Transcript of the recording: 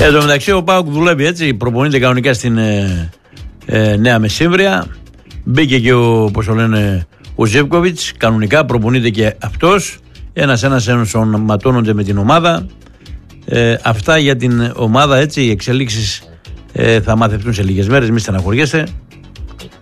Εν τω μεταξύ ο ΠΑΟΚ δουλεύει έτσι, προπονείται κανονικά στην Νέα Μεσσύμβρια. Μπήκε και ο Ζεύκοβιτς, κανονικά προπονείται και αυτός. Ένας ενσωματώνονται με την ομάδα. Αυτά για την ομάδα, έτσι, οι εξελίξεις θα μαθευτούν σε λίγες μέρες, μη στεναχωριέστε.